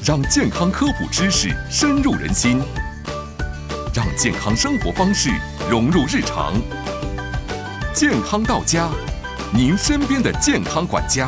让健康科普知识深入人心，让健康生活方式融入日常。健康到家，您身边的健康管家。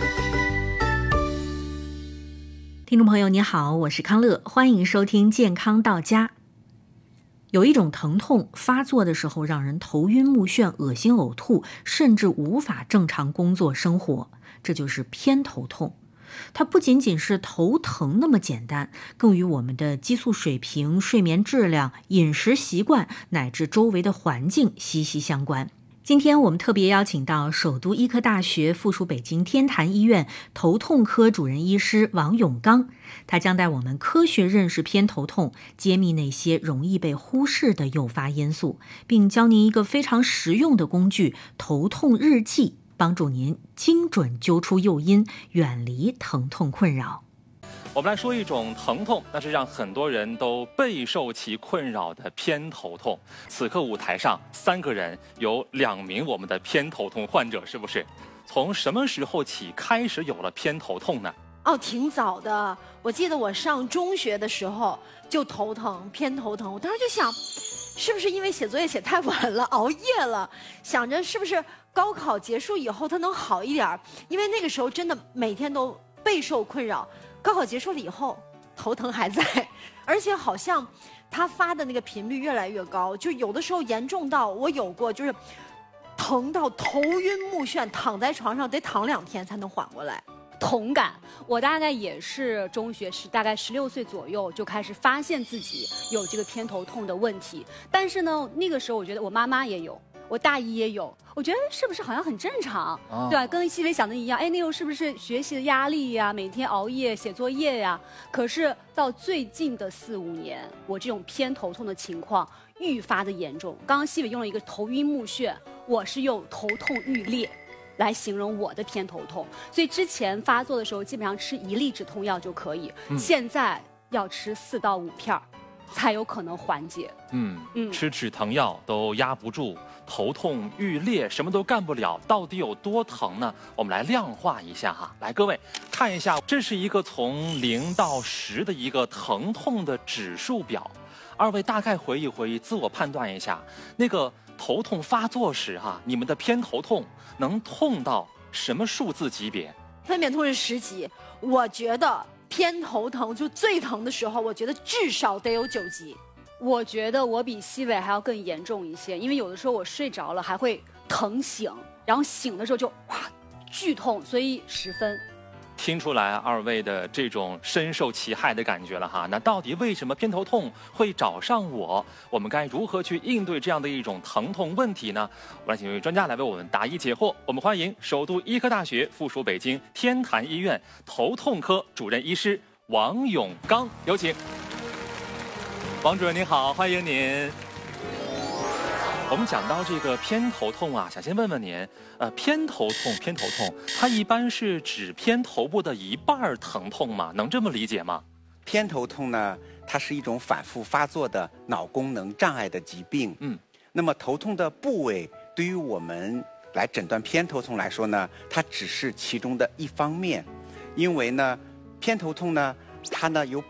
听众朋友你好，我是康乐，欢迎收听健康到家。有一种疼痛发作的时候让人头晕目眩、恶心呕吐，甚至无法正常工作生活，这就是偏头痛。它不仅仅是头疼那么简单，更与我们的激素水平、睡眠质量、饮食习惯乃至周围的环境息息相关。今天我们特别邀请到首都医科大学附属北京天坛医院头痛科主任医师王永刚，他将带我们科学认识偏头痛，揭秘那些容易被忽视的诱发因素，并教您一个非常实用的工具——头痛日记，帮助您精准揪出诱因，远离疼痛困扰。 我们来说一种疼痛，那是让很多人都备受其困扰的偏头痛。此刻舞台上3个人，有2名我们的偏头痛患者，是不是？从什么时候起开始有了偏头痛呢？ 挺早的。我记得我上中学的时候就头疼，偏头疼。我当时就想，是不是因为写作业写太晚了，熬夜了？想着是不是高考结束以后它能好一点？因为那个时候真的每天都备受困扰。高考结束了以后，头疼还在，而且好像它发的那个频率越来越高，就有的时候严重到我有过就是疼到头晕目眩，躺在床上得躺2天才能缓过来。 同感，我大概也是中学时，大概16岁左右就开始发现自己有这个偏头痛的问题，但是呢，那个时候我觉得我妈妈也有。我大姨也有，我觉得是不是好像很正常，对吧？跟细微想的一样，那时候是不是学习的压力呀，每天熬夜写作业呀？可是到最近的4、5年，我这种偏头痛的情况愈发的严重。刚刚细微用了一个头晕目眩，我是用头痛欲裂来形容我的偏头痛。所以之前发作的时候，基本上吃1粒止痛药就可以，现在要吃4到5片才有可能缓解。 吃止疼药都压不住，头痛欲裂，什么都干不了，到底有多疼呢？我们来量化一下哈。来，各位看一下，这是一个从0到10的一个疼痛的指数表。2位大概回忆回忆，自我判断一下，那个头痛发作时你们的偏头痛能痛到什么数字级别？ 分娩痛是10级，我觉得偏头疼就最疼的时候，我觉得至少得有9级。 我觉得我比西伟还要更严重一些，因为有的时候我睡着了还会疼醒，然后醒的时候就剧痛，所以10分。 听出来2位的这种深受其害的感觉了哈。那到底为什么偏头痛会找上我？我们该如何去应对这样的一种疼痛问题呢？我来请一位专家来为我们答疑解惑。我们欢迎首都医科大学附属北京天坛医院头痛科主任医师王永刚，有请。王主任您好，欢迎您。我们讲到这个偏头痛想先问问您，偏头痛，它一般是指偏头部的一半疼痛吗？能这么理解吗？ 偏头痛呢，它是一种反复发作的脑功能障碍的疾病。那么头痛的部位对于我们来诊断偏头痛来说呢，它只是其中的一方面，因为呢，偏头痛呢，它呢有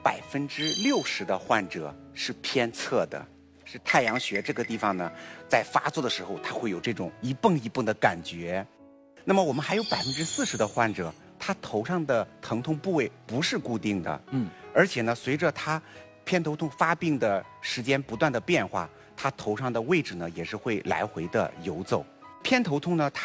60%的患者是偏侧的。是太阳穴这个地方呢，在发作的时候，它会有这种一蹦一蹦的感觉。那么我们还有40%的患者，他头上的疼痛部位不是固定的，而且呢，随着他偏头痛发病的时间不断的变化，他头上的位置呢也是会来回的游走。偏头痛呢，它